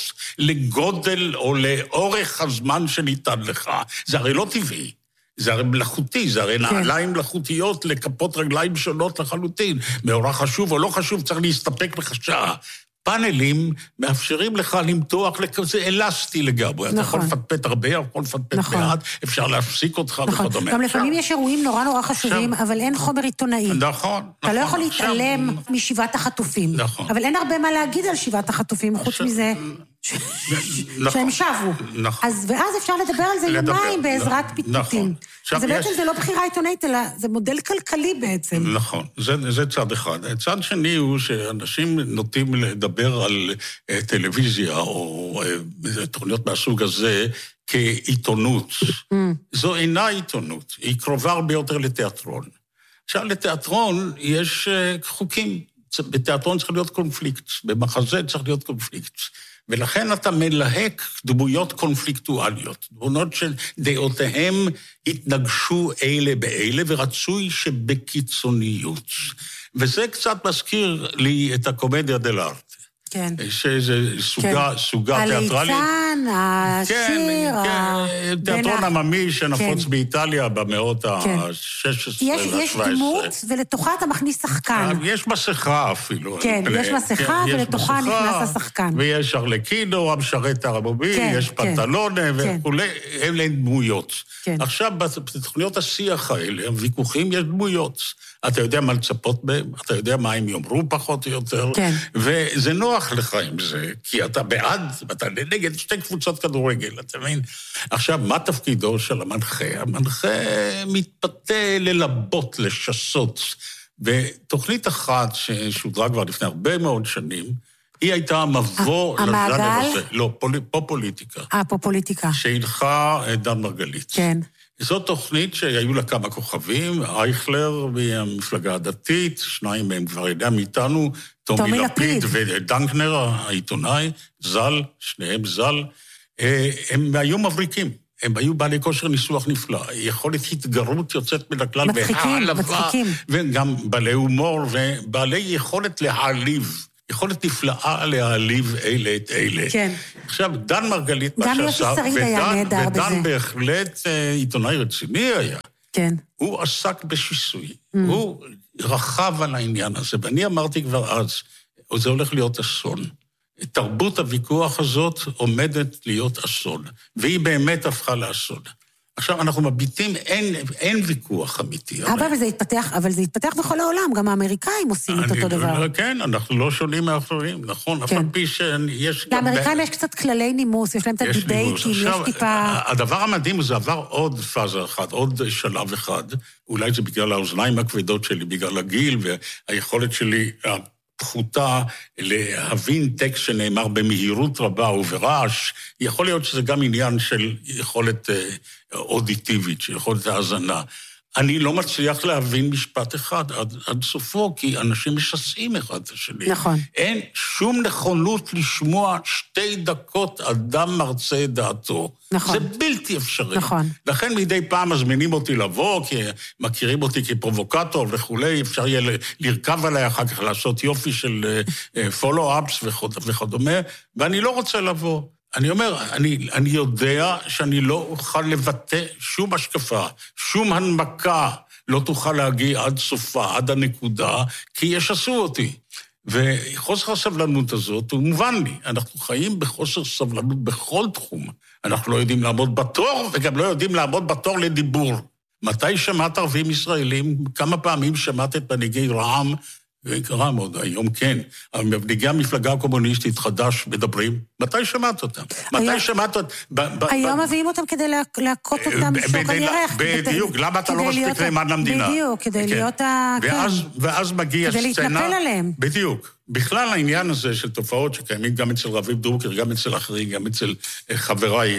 לגודל או לאורך הזמן שניתן לך. זה הרי לא טבעי. זה הרי מלאכותי, זה הרי נעליים מלאכותיות לכפות רגליים שונות לחלוטין. מאורע חשוב או לא חשוב, צריך להסתפק לך שעה. פאנלים מאפשרים לך למתוח לכזה אלסטי לגמרי. אתה יכול לפטפט הרבה, יכול לפטפט מעט, אפשר להפסיק אותך וכדומה. גם לפעמים יש אירועים נורא נורא חשובים, אבל אין חומר עיתונאי. נכון. אתה לא יכול להתעלם משבעת החטופים. נכון. אבל אין הרבה מה להגיד על שבעת החטופים, חוץ מזה שהם שבו. אז ואז אפשר לדבר על זה יומיים בעזרת פיתותים. זה בעצם זה לא בחירה עיתונאית, אלא זה מודל כלכלי בעצם. נכון, זה צד אחד. צד שני הוא שאנשים נוטים לדבר על טלוויזיה או תוכניות מהסוג הזה כעיתונות. זו אינה עיתונות, היא קרובה הרבה יותר לתיאטרון. עכשיו, לתיאטרון יש חוקים. בתיאטרון צריך להיות קונפליקט, במחזה צריך להיות קונפליקט. ולכן אתה מלהק דמויות קונפליקטואליות, דמויות שדעותיהם התנגשו אלה באלה, ורצוי שבקיצוניות. וזה קצת מזכיר לי את הקומדיה דל'ארט. כן. שזה סוגה, כן. סוגה תיאטרלית. הליצן, השיר, כן, כן, תיאטרון עממי שנפוץ כן. באיטליה במאות כן. ה-שש עשרה יש, יש דמות, ולתוכה אתה מכניס שחקן. יש מסכה אפילו. כן, יש מסכה, כן, ולתוכה יש נכנס השחקן. ויש ארלקינו, המשרת הרבובי, כן, יש כן. פנטלונה, כן. וכולי, אלה הן דמויות. כן. עכשיו, בתוכניות השיח האלה, הוויכוחים, יש דמויות. אתה יודע מה לצפות בהם, אתה יודע מה הם יאמרו פחות או יותר, כן. וזה נוח לך עם זה, כי אתה בעד, ואתה נגד שתי קבוצות כדורגל, אתה מבין? עכשיו, מה תפקידו של המנחה? המנחה מתפתה ללבות, לשסות, ותוכנית אחת ששודרה כבר לפני הרבה מאוד שנים, היא הייתה מבוא לז'אנר הזה. לא, פה פוליטיקה. אה, פה פוליטיקה. שהנחה דן מרגלית. כן. זו תוכנית שהיו לה כמה כוכבים, אייכלר מהמפלגה הדתית, שניים מהם כבר ידע מאיתנו, תומי לפיד ודנקנר, העיתונאי, זל, שניהם זל, הם היו מבריקים. הם היו בעלי כושר ניסוח נפלא, יכולת התגרות יוצאת מן הכלל, מצחיקים, מצחיקים. וגם בעלי הומור, ובעלי יכולת להעליב. יכולת נפלאה להעליב אלה את אלה. כן. עכשיו, דן מרגלית, גם יוסי שריד היה נהדר בזה. ודן בהחלט עיתונאי רציני היה. כן. הוא עסק בשיסוי. Mm. הוא רחב על העניין הזה, ואני אמרתי כבר אז, זה הולך להיות אסון. תרבות הוויכוח הזאת עומדת להיות אסון, והיא באמת הפכה לאסון. עכשיו, אנחנו מביטים, אין, אין ויכוח אמיתי. אבל זה התפתח, אבל זה התפתח בכל העולם, גם האמריקאים עושים את אותו דבר. כן, אנחנו לא שונים מאחרים, נכון? אף על פי שיש... לאמריקאים יש קצת כללי נימוס, יש להם את הדיבייטים, יש טיפה... הדבר המדהים הוא, זה עבר עוד פאזה אחת, עוד שלב אחד, אולי זה בגלל האוזניים הכבדות שלי, בגלל הגיל, והיכולת שלי... פחותה להבין טקסט שנאמר במהירות רבה וברעש, יכול להיות שזה גם עניין של יכולת אודיטיבית, של יכולת האזנה. אני לא מצליח להבין משפט אחד עד, עד סופו, כי אנשים משסעים אחד את השני. נכון. אין שום נכונות לשמוע שתי דקות אדם מרצה את דעתו. נכון. זה בלתי אפשרי. נכון. לכן מדי פעם מזמינים אותי לבוא, כי מכירים אותי כפרובוקטור וכולי, אפשר יהיה לרכב עליי אחר כך, לעשות יופי של פולו-אפס וכדומה, ואני לא רוצה לבוא. אני אומר, אני, אני יודע שאני לא אוכל לבטא שום השקפה, שום הנמקה לא תוכל להגיע עד סופה, עד הנקודה, כי ישסו אותי. וחוסר הסבלנות הזאת הוא מובן לי. אנחנו חיים בחוסר סבלנות בכל תחום. אנחנו לא יודעים לעמוד בתור, וגם לא יודעים לעמוד בתור לדיבור. מתי שמעת ערבים ישראלים? כמה פעמים שמעת את מנהיגי רע"מ, וקרם עוד היום, כן. מנהיגי המפלגה הקומוניסטית חדש מדברים. מתי שמעת אותם? מתי שמעת אותם? היום מביאים אותם כדי להכות אותם שוק על ירח. בדיוק, למה אתה לא מספיק נאמן למדינה? בדיוק, כדי להיות ה... ואז מגיע סצנה... כדי להתנפל עליהם. בדיוק. בכלל העניין הזה של תופעות שקיימים גם אצל רביב דרוקר, גם אצל אחרים, גם אצל חבריי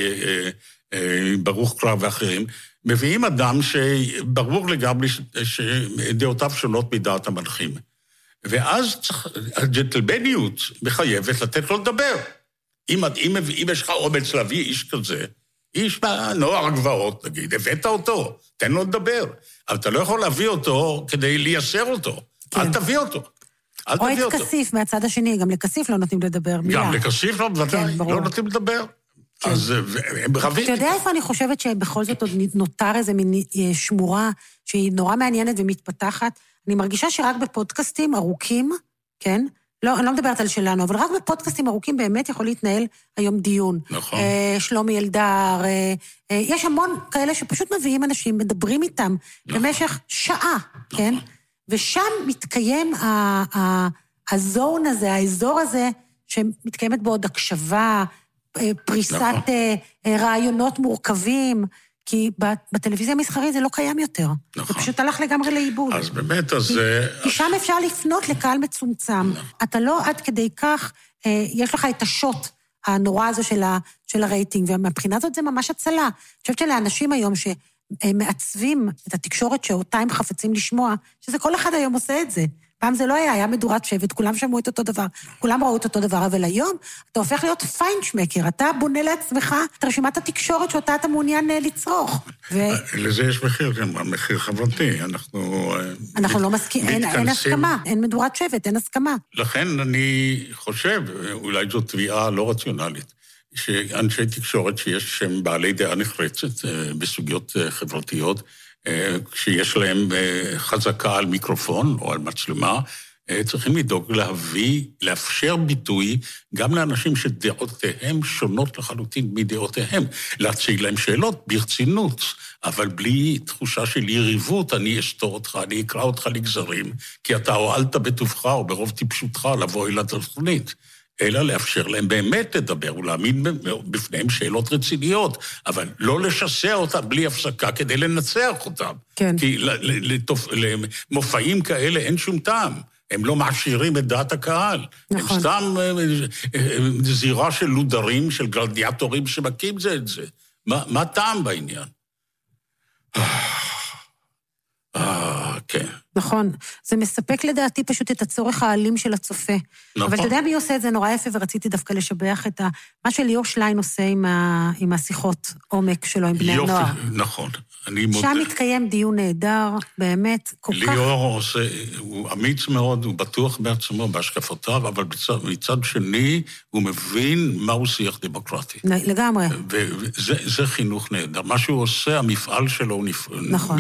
ברוך קרב ואחרים, מביאים אדם שברור לגמרי שדעותיו שונות מדעת המנחים. ואז הג'נטלמניות מחייבת לתת לו לדבר. אם, אם, אם יש לך אומץ להביא איש כזה, איש בנוער הגבעות, נגיד, הבאת אותו, תן לו לדבר. אבל אתה לא יכול להביא אותו כדי לייסר אותו. כן. אל תביא אותו. אל או תביא את אותו. כסיף מהצד השני, גם לכסיף לא נותנים לדבר מילה. גם לכסיף לא, בוודאי, כן, לא נותנים לדבר. כן. אז הם רבים. אתה יודע איפה אני חושבת שבכל זאת עוד נותר איזו מין שמורה שהיא נורא מעניינת ומתפתחת? אני מרגישה שרק בפודקאסטים ארוכים, כן? לא, אני לא מדברת על שלנו, אבל רק בפודקאסטים ארוכים באמת יכול להתנהל היום דיון. נכון. אה, שלומי אלדר, אה, אה, יש המון כאלה שפשוט מביאים אנשים, מדברים איתם נכון. במשך שעה, נכון. כן? ושם מתקיים ה- ה- הזון הזה, האזור הזה, שמתקיימת בו עוד הקשבה, אה, פריסת נכון. אה, רעיונות מורכבים, כי בטלוויזיה המסחרית זה לא קיים יותר. נכון. זה פשוט הלך לגמרי לאיבוד. אז באמת, אז... כי, כי שם אפשר לפנות לקהל מצומצם. נכון. אתה לא עד כדי כך, אה, יש לך את השוט הנורא הזה של, ה, של הרייטינג, ומבחינה הזאת זה ממש הצלה. אני חושבת שלאנשים היום שמעצבים את התקשורת שאותה הם חפצים לשמוע, שזה כל אחד היום עושה את זה. פעם זה לא היה, היה מדורת שבט, כולם שמעו את אותו דבר, כולם ראו את אותו דבר, אבל היום אתה הופך להיות פיינשמקר, אתה בונה לעצמך את רשימת התקשורת שאותה אתה מעוניין לצרוך. לזה יש מחיר, מחיר חברתי, אנחנו... אנחנו לא מסכימים, אין הסכמה, אין מדורת שבט, אין הסכמה. לכן אני חושב, אולי זו תביעה לא רציונלית, שאנשי תקשורת שיש שהם בעלי דעה נחרצת בסוגיות חברתיות, כשיש להם חזקה על מיקרופון או על מצלמה, צריכים לדאוג להביא, לאפשר ביטוי גם לאנשים שדעותיהם שונות לחלוטין מדעותיהם, להציג להם שאלות ברצינות, אבל בלי תחושה של יריבות, אני אסתור אותך, אני אקרא אותך לגזרים, כי אתה הועלת בטובך או ברוב טיפשותך לבוא אל התוכנית. אלא לאפשר להם באמת לדבר ולהעמיד בפניהם שאלות רציניות, אבל לא לשסע אותם בלי הפסקה כדי לנצח אותם. כן. כי למופעים כאלה אין שום טעם. הם לא מעשירים את דעת הקהל. נכון. הם סתם זירה של לודרים, של גלדיאטורים שמקים זה את זה. מה, מה טעם בעניין? אה, כן. נכון. זה מספק לדעתי פשוט את הצורך האלים של הצופה. נכון. אבל אתה יודע מי עושה את זה נורא יפה, ורציתי דווקא לשבח את ה... מה שליאור שליין עושה עם, ה... עם השיחות עומק שלו, עם בני יופי, הנוער. נכון. שם מתקיים דיון נהדר, באמת, כל ליאור כך... ליאור עושה, הוא אמיץ מאוד, הוא בטוח בעצמו, בהשקפותיו, אבל מצד, מצד שני, הוא מבין מהו שיח דמוקרטי. לגמרי. וזה זה חינוך נהדר. מה שהוא עושה, המפעל שלו הוא נפ... נכון.